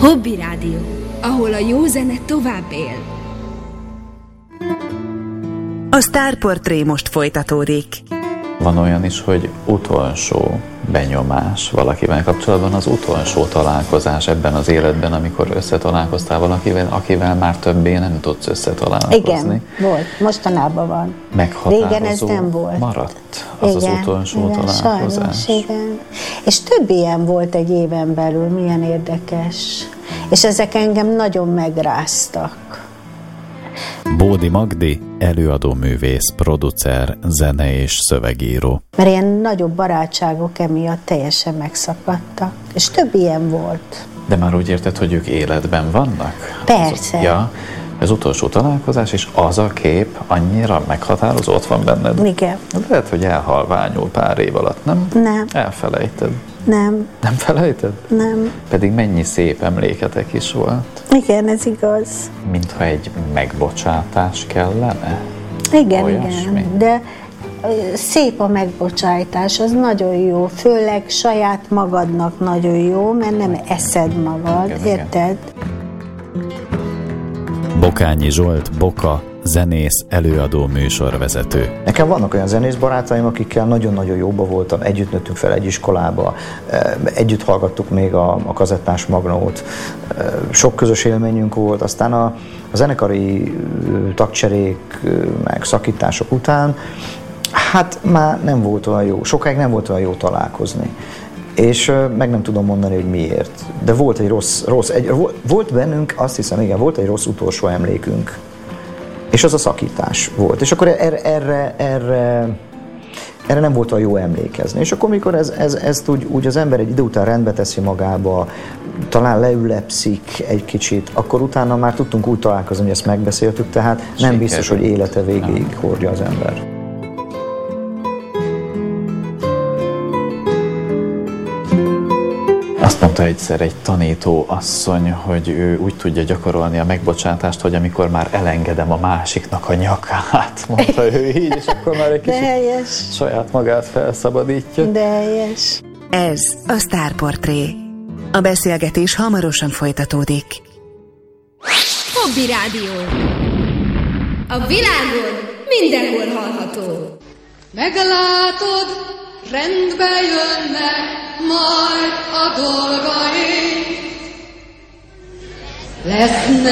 Hobby Rádió, ahol a jó zene tovább él. A Sztárportré most folytatódik. Van olyan is, hogy utolsó benyomás valakivel kapcsolatban, az utolsó találkozás ebben az életben, amikor összetalálkoztál valakivel, akivel már többé nem tudsz összetalálkozni. Igen, volt. Mostanában van. Meghatározó. Régen ez nem volt. Maradt az igen, az utolsó igen, találkozás. Sajnos, igen. És több ilyen volt egy éven belül, milyen érdekes. És ezek engem nagyon megráztak. Bódi Magdi, előadóművész, producer, zene és szövegíró. Mert ilyen nagyobb barátságok emiatt teljesen megszakadtak. És több ilyen volt. De már úgy érted, hogy ők életben vannak? Persze. Ja, az utolsó találkozás, és az a kép annyira meghatározó, ott van benned? Igen. Lehet, hogy elhalványul pár év alatt, nem? Nem. Elfelejted. Nem. Nem felejted? Nem. Pedig mennyi szép emléketek is volt. Igen, ez igaz. Mintha egy megbocsátás kellene? Igen, Olyasmi? igen. De szép a megbocsájtás, az nagyon jó. Főleg saját magadnak nagyon jó, mert nem eszed magad, igen, érted? Bokányi Zsolt, Boka, zenész, előadó, műsorvezető. Nekem vannak olyan zenész barátaim, akikkel nagyon-nagyon jóba voltam, együtt nőttünk fel egy iskolába, együtt hallgattuk még a kazettás magnót, sok közös élményünk volt, aztán a zenekari tagcserék, meg szakítások után, hát már nem volt olyan jó, sokáig nem volt olyan jó találkozni. És meg nem tudom mondani, hogy miért. De volt egy volt bennünk, azt hiszem, igen, volt egy rossz utolsó emlékünk. És az a szakítás volt. És akkor erre nem volt olyan jó emlékezni. És akkor, mikor ezt úgy az ember egy idő után rendbe teszi magába, talán leülepszik egy kicsit, akkor utána már tudtunk úgy találkozni, hogy ezt megbeszéltük, tehát nem biztos, hogy élete végéig hordja az ember. Azt mondta egyszer egy tanító asszony, hogy ő úgy tudja gyakorolni a megbocsátást, hogy amikor már elengedem a másiknak a nyakát, mondta ő így, és akkor már egy kicsit saját magát felszabadítja. De helyes. Ez a Sztárportré. A beszélgetés hamarosan folytatódik. Hobby Rádió. A világon mindenhol hallható. Meglátod, rendbe jönnek majd a dolgaink. Lesznek